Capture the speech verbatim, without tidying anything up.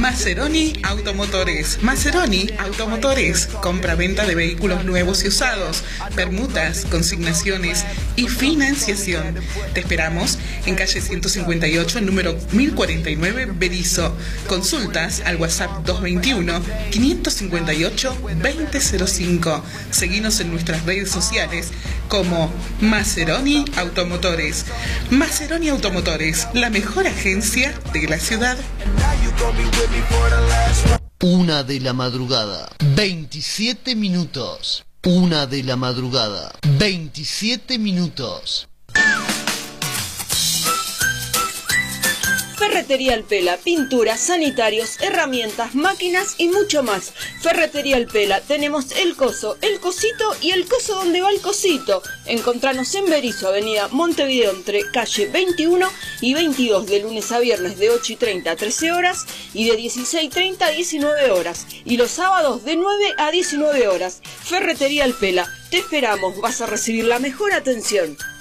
Maseroni Automotores. Maseroni Automotores. Compra-venta de vehículos nuevos y usados, permutas, consignaciones y financiación. Te esperamos en calle ciento cincuenta y ocho, número mil cuarenta y nueve, Berisso. Consultas al WhatsApp dos veintiuno, quinientos cincuenta y ocho, veinte cero cinco. Seguinos en nuestras redes sociales como Maseroni Automotores. Maseroni Automotores, la mejor agencia de la ciudad. Una de la madrugada, veintisiete minutos. Una de la madrugada, veintisiete minutos. Ferretería El Pela, pinturas, sanitarios, herramientas, máquinas y mucho más. Ferretería El Pela, tenemos el coso, el cosito y el coso donde va el cosito. Encontranos en Berisso, avenida Montevideo, entre calle veintiuno y veintidós, de lunes a viernes de ocho y treinta a trece horas y de dieciséis y treinta a diecinueve horas. Y los sábados de nueve a diecinueve horas. Ferretería El Pela, te esperamos, vas a recibir la mejor atención.